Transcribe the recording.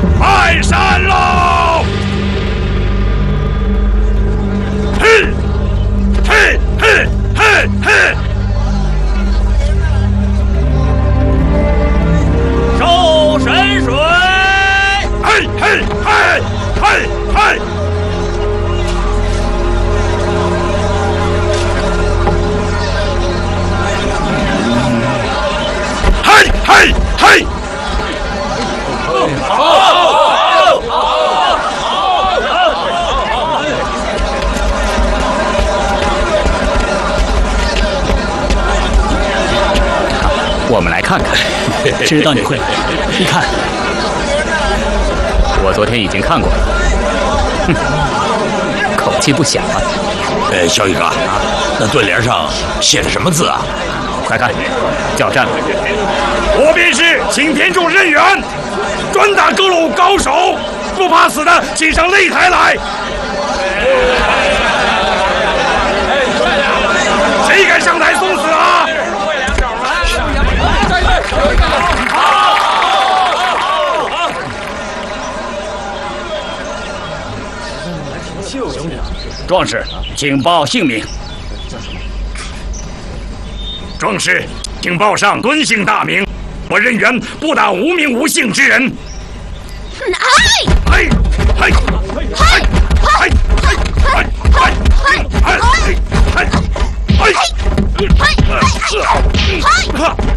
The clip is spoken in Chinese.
拜山喽！嘿，嘿，嘿，嘿，嘿！收神水！嘿，嘿，嘿，嘿，嘿！嘿，嘿，嘿！ 我们来看看， 知道你会。你看， 我昨天已经看过了。哼，口气不小啊。 小雨哥，那对联上写的什么字啊？ 快看，叫战！ 我便是擎天柱任远，专打各路高手，不怕死的，请上擂台来。谁敢上台送死啊？ 壮士，请报姓名。 壮士，请报上敦姓大名。我任远不打无名无姓之人。哎！嘿！嘿！嘿！嘿！嘿！嘿！嘿！嘿！嘿！